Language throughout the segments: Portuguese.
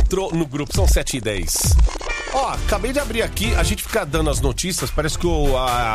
entrou no grupo, são 7h10. Ó, acabei de abrir aqui, a gente fica dando as notícias, parece que o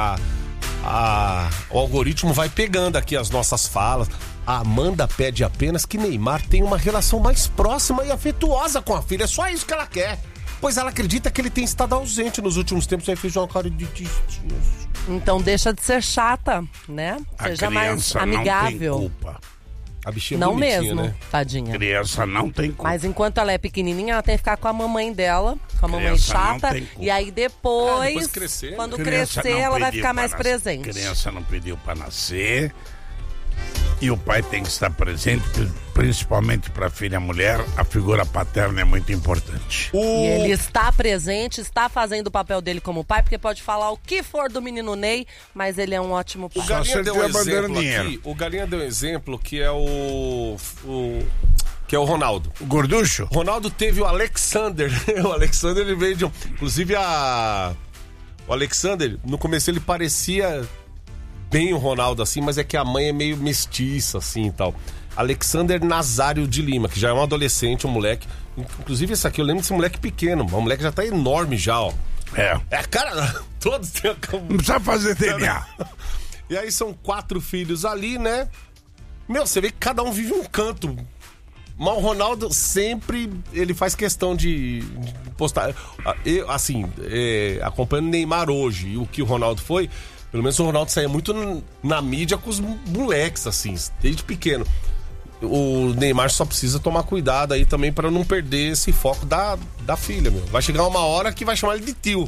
algoritmo vai pegando aqui as nossas falas. A Amanda pede apenas que Neymar tenha uma relação mais próxima e afetuosa com a filha. É só isso que ela quer. Pois ela acredita que ele tem estado ausente nos últimos tempos. Aí fez uma cara de tristinhas. Então deixa de ser chata, né? Seja mais amigável. Não tem culpa. A bichinha não bonitinha, mesmo, né? tadinha. Criança não tem culpa. Mas enquanto ela é pequenininha, ela tem que ficar com a mamãe dela, com a mamãe Criança chata. não tem culpa. E aí depois crescer, quando Criança crescer, não ela vai pediu ficar pra mais nascer. presente. Criança não pediu pra nascer. E o pai tem que estar presente, principalmente para a filha mulher. A figura paterna é muito importante. E ele está presente, está fazendo o papel dele como pai, porque pode falar o que for do menino Ney, mas ele é um ótimo pai. O Galinha deu um exemplo dinheiro. aqui. O Galinha deu um exemplo que é o Ronaldo. O gorducho? O Ronaldo teve o Alexander. O Alexander, ele veio de... Inclusive, o Alexander, no começo ele parecia bem o Ronaldo, assim, mas é que a mãe é meio mestiça, assim, e tal. Alexander Nazário de Lima, que já é um adolescente, um moleque. Inclusive, esse aqui, eu lembro desse moleque pequeno. O moleque já tá enorme já, ó. É, cara, todos têm a... não precisa fazer DNA. E aí são 4 filhos ali, né? Meu, você vê que cada um vive um canto. Mas o Ronaldo sempre, ele faz questão de postar. Eu, assim, acompanhando o Neymar hoje e o que o Ronaldo foi, pelo menos o Ronaldo saía muito na mídia com os moleques, assim, desde pequeno. O Neymar só precisa tomar cuidado aí também para não perder esse foco da filha, meu. Vai chegar uma hora que vai chamar ele de tio.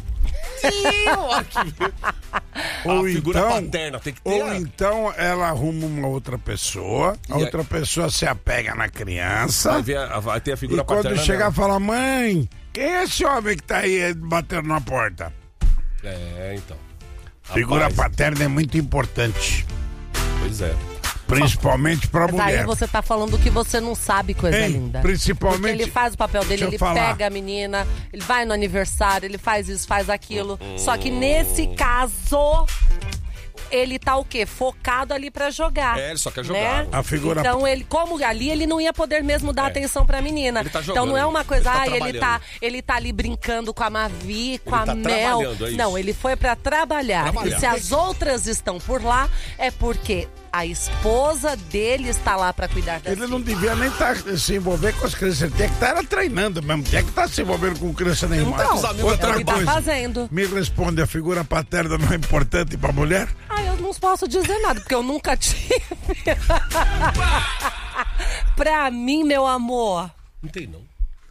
Ou a figura então, paterna tem que ter. Ou então ela arruma uma outra pessoa, a outra pessoa se apega na criança. Vai ter a figura e quando paterna. chegar, fala: mãe, quem é esse homem que tá aí batendo na porta? Então. Figura paterna é muito importante. Pois é. Principalmente pra mulher. Aí você tá falando que você não sabe, coisa linda. Principalmente... Porque ele faz o papel dele, ele falar. pega a menina, ele vai no aniversário, ele faz isso, faz aquilo. Só que nesse caso, ele tá o quê? Focado ali pra jogar. Ele só quer jogar. A figura... Então, ele, como ali, ele não ia poder mesmo dar atenção pra menina. Ele tá jogando, então não é uma coisa, ele tá ele tá ali brincando com a Mavi, com a tá Mel. trabalhando, é isso. Não, ele foi pra trabalhar. E se as outras estão por lá, é porque a esposa dele está lá pra cuidar das Ele não devia nem se envolver com as crianças. Ele tinha que estar treinando mesmo. Tinha que estar se envolvendo com criança nenhuma. Então, outra é o que coisa. tá fazendo. Me responde, a figura paterna não é importante pra mulher? Eu não posso dizer nada, porque eu nunca tive. Pra mim, meu amor. Não tem, não.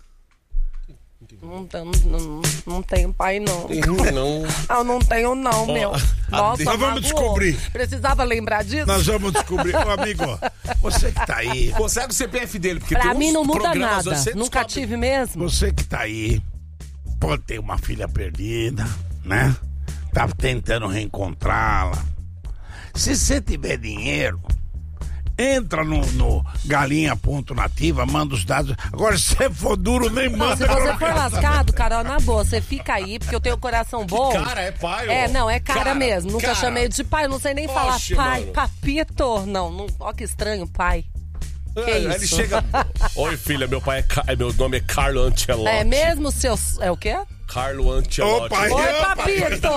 Não tenho pai, não. Não. Eu não tenho, não, meu. Nossa, nós vamos descobrir. Precisava lembrar disso? Nós vamos descobrir. Ô, amigo, você que tá aí. Consegue o CPF dele, porque Pra tem mim uns não muda programas nada. onde você Nunca descobre. tive mesmo. Você que tá aí, pode ter uma filha perdida, né? Tá tentando reencontrá-la. Se você tiver dinheiro, entra no galinha.nativa, manda os dados. Agora, se você for duro, nem Não, manda. se você for lascado, Carol, na boa, você fica aí, porque eu tenho um coração bom. Cara, é pai, ó. É cara mesmo. Nunca cara. chamei de pai, não sei nem falar Oxe, pai, mano. papito. Não, ó que estranho, pai. Que Aí isso? ele chega. Oi, filha, meu nome é Carlo Ancelotti. É mesmo seu... É o quê? Carlo Ancelotti. Ô, pai. Oi, Opa, papito!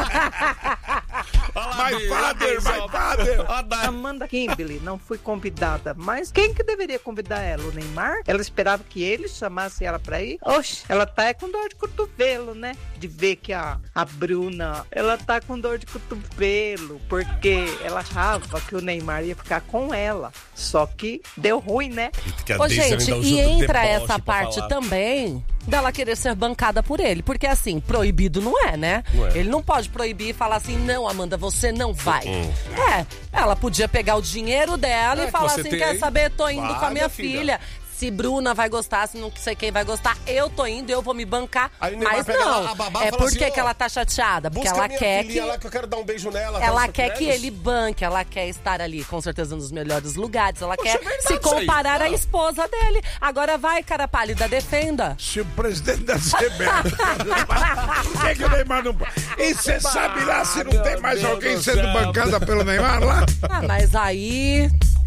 My father. Amanda Kimberly não foi convidada, mas quem que deveria convidar ela? O Neymar? Ela esperava que ele chamasse ela pra ir? Oxe, ela tá com dor de cotovelo, né? De ver que a Bruna, ela tá com dor de cotovelo, porque ela achava que o Neymar ia ficar com ela. Só que deu ruim, né? Ô, gente, e entra essa parte também dela querer ser bancada por ele. Porque, assim, proibido não é, né? Não é. Ele não pode proibir e falar assim, não, Amanda, você não vai. Ela podia pegar o dinheiro dela e falar você assim, tem quer aí? saber, tô indo Vai, com a minha minha filha. filha. Se Bruna vai gostar, se não sei quem vai gostar, eu tô indo, eu vou me bancar. Aí o Neymar Mas pega não, lá, a babá é fala porque assim, que ela tá chateada. Porque busca ela minha quer filhinha que... lá que eu quero dar um beijo nela. Ela você quer que quer ele banque, ela quer estar ali, com certeza, nos melhores lugares. Ela Poxa, quer é verdade se isso aí. comparar à Não. esposa dele. Agora vai, cara pálida, defenda. Se o presidente da CBF, por que o Neymar não pode? E você sabe lá se não tem mais Deus alguém do sendo céu. bancada pelo Neymar lá? Mas aí...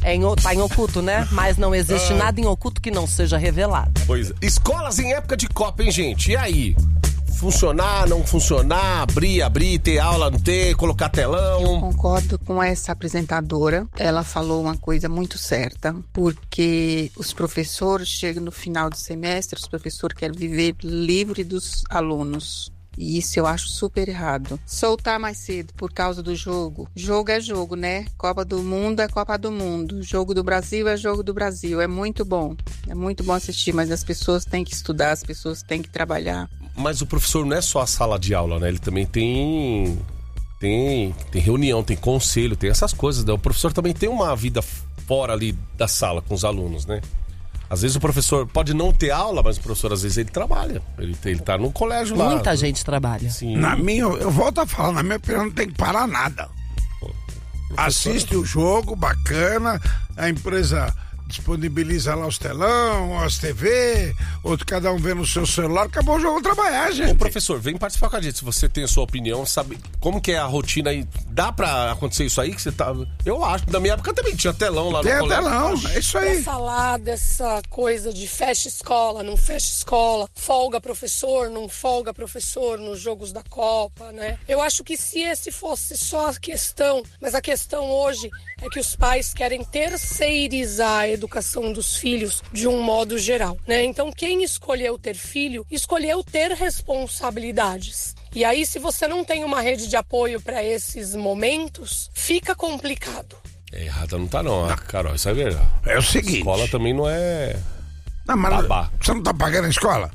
Tá em oculto, né? Mas não existe nada em oculto que não seja revelado. Pois é. Escolas em época de Copa, hein, gente? E aí? Funcionar, não funcionar, abrir, ter aula, não ter, colocar telão? Concordo com essa apresentadora. Ela falou uma coisa muito certa, porque os professores chegam no final do semestre, os professores querem viver livre dos alunos. E isso eu acho super errado. Soltar mais cedo por causa do jogo. Jogo é jogo, né? Copa do Mundo é Copa do Mundo. Jogo do Brasil é jogo do Brasil. É muito bom. É muito bom assistir, mas as pessoas têm que estudar, as pessoas têm que trabalhar. Mas o professor não é só a sala de aula, né? Ele também tem reunião, tem conselho, tem essas coisas, né? O professor também tem uma vida fora ali da sala com os alunos, né? Às vezes o professor pode não ter aula, mas o professor às vezes ele trabalha. Ele tá no colégio lá. Muita gente trabalha. Sim. Eu volto a falar, na minha opinião não tem que parar nada. Assiste o jogo, bacana, a empresa disponibiliza lá os telão, as TV, outro cada um vê no seu celular, acabou o jogo, trabalhar, gente. Ô, professor, vem participar com a gente. Se você tem a sua opinião, sabe como que é a rotina aí? Dá pra acontecer isso aí que você tá... Eu acho, na minha época também tinha telão lá no colégio. Tem telão, é isso aí. Falar dessa coisa de fecha escola, não fecha escola, folga professor, não folga professor nos jogos da Copa, né? Eu acho que se esse fosse só a questão, mas a questão hoje é que os pais querem terceirizar a educação dos filhos de um modo geral, né? Então, quem escolheu ter filho, escolheu ter responsabilidades. E aí, se você não tem uma rede de apoio para esses momentos, fica complicado. É, errada não tá não, Carol, isso é verdade. É o seguinte... A escola também não é... Não, mas babá. Você não tá pagando a escola?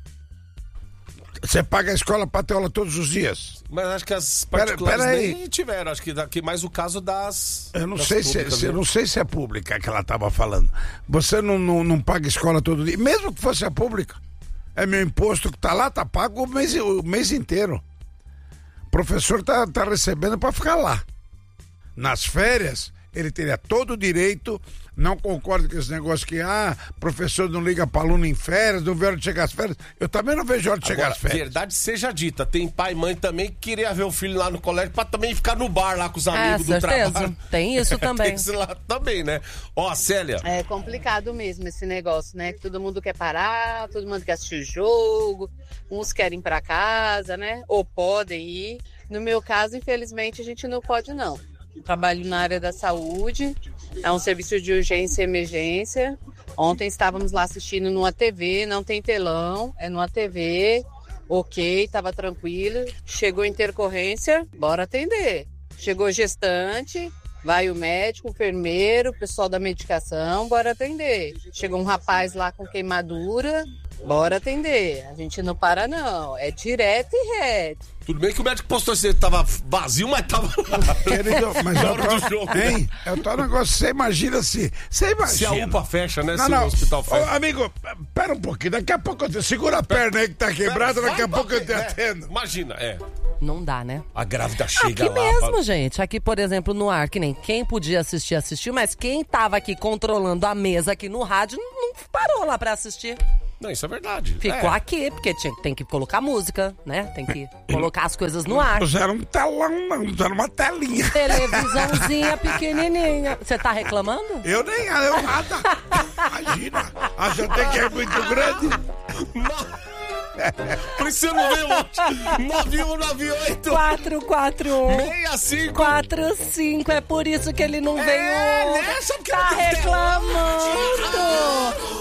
Você paga a escola pra ter aula todos os dias? Mas acho que as particulares pera aí. nem tiveram. Acho que mais o caso das... Eu não das sei públicas, né? eu não sei se é pública que ela tava falando. Você não paga escola todo dia. Mesmo que fosse a pública. É meu imposto que tá lá, tá pago o mês inteiro. O professor tá recebendo pra ficar lá. Nas férias, ele teria todo o direito. Não concordo com esse negócio que, professor não liga para aluno em férias, não vê hora de chegar às férias. Eu também não vejo hora de chegar às férias. Verdade seja dita, tem pai e mãe também que queria ver o filho lá no colégio para também ficar no bar lá com os amigos do trabalho. Tem isso também. Tem isso lá também, né? Ó, Célia. É complicado mesmo esse negócio, né? Que todo mundo quer parar, todo mundo quer assistir o jogo, uns querem ir para casa, né? Ou podem ir. No meu caso, infelizmente, a gente não pode, não. Trabalho na área da saúde, é um serviço de urgência e emergência. Ontem estávamos lá assistindo numa TV, não tem telão, é numa TV, ok, estava tranquilo. Chegou intercorrência, bora atender. Chegou gestante, vai o médico, o enfermeiro, o pessoal da medicação, bora atender. Chegou um rapaz lá com queimadura, bora atender. A gente não para não, é direto e reto. Tudo bem que o médico postou que tava vazio, mas tava lá. Querido, mas hein? É o tal negócio, você imagina se... Você imagina. Se a UPA fecha, né? Não. O hospital fecha. Ô, amigo, pera um pouquinho, daqui a pouco eu te segura a perna aí que tá quebrada, daqui a pouco eu te atendo. Imagina, Não dá, né? A grávida chega aqui lá. Mesmo, gente. Aqui, por exemplo, no ar, que nem quem podia assistir, assistiu, mas quem tava aqui controlando a mesa aqui no rádio não parou lá pra assistir. Não, isso é verdade. Ficou aqui, porque tem que colocar música, né? Tem que colocar as coisas no ar. Usaram um telão, não, usaram uma telinha. Televisãozinha pequenininha. Você tá reclamando? Eu nada. Imagina, a gente é muito grande. Por isso você não veio hoje. 9198 441 65 45. É por isso que ele não veio. Né? Sabe que Tá não tem reclamando.